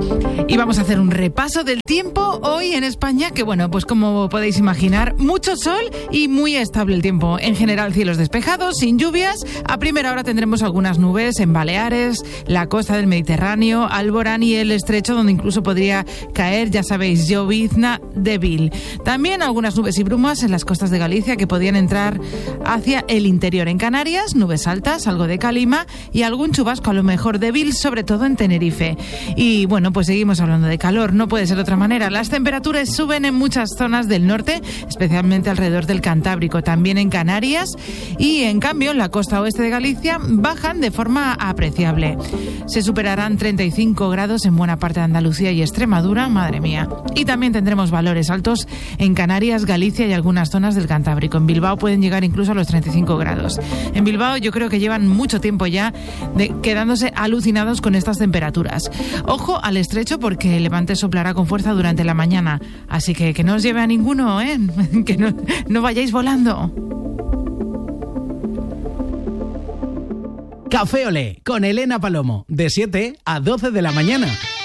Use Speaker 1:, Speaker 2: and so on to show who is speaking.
Speaker 1: Y vamos a hacer un repaso del tiempo hoy en España, que bueno, pues como podéis imaginar, mucho sol y muy estable el tiempo. En general, cielos despejados, sin lluvias. A primera hora tendremos algunas nubes en Baleares, la costa del Mediterráneo, Alborán y el Estrecho, donde incluso podría caer, ya sabéis, llovizna débil. También algunas nubes y brumas en las costas de Galicia que podían entrar hacia el interior. En Canarias, nubes altas, algo de calima y algún chubasco a lo mejor débil, sobre todo en Tenerife. Y bueno, pues seguimos hablando de calor, no puede ser de otra manera. Las temperaturas suben en muchas zonas del norte, especialmente alrededor del Cantábrico, también en Canarias, y en cambio en la costa oeste de Galicia bajan de forma apreciable. Se superarán 35 grados en buena parte de Andalucía y Extremadura, madre mía. Y también tendremos valores altos en Canarias, Galicia y algunas zonas del Cantábrico. En Bilbao pueden llegar incluso a los 35 grados. En Bilbao yo creo que llevan mucho tiempo ya quedándose alucinados con estas temperaturas. Ojo al Estrecho, porque el levante soplará con fuerza durante la mañana, así que no os lleve a ninguno, que no vayáis volando.
Speaker 2: Café Olé con Elena Palomo, de 7 a 12 de la mañana.